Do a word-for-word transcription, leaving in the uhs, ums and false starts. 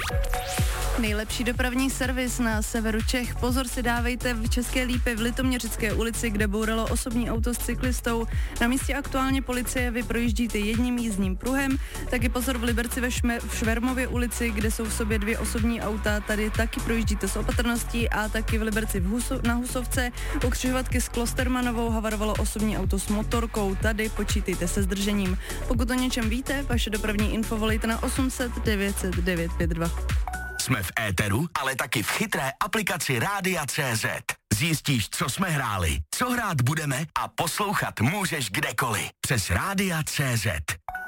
Nejlepší dopravní servis na severu Čech. Pozor si dávejte v České Lípy v Litoměřické ulici, kde bouralo osobní auto s cyklistou. Na místě aktuálně policie, vy projíždíte jedním jízdním pruhem. Taky pozor v Liberci ve Šme- v Švermově ulici, kde jsou v sobě dvě osobní auta. Tady taky projíždíte s opatrností a taky v Liberci v Huso- na Husovce. U křižovatky s Klostermanovou havarovalo osobní auto s motorkou. Tady počítejte se zdržením. Pokud o něčem víte, vaše dopravní info volejte na osm set devět set devět pět dva. Jsme v éteru, ale taky v chytré aplikaci Rádia tečka cé zet. Zjistíš, co jsme hráli, co hrát budeme a poslouchat můžeš kdekoliv. Přes Rádia tečka cé zet.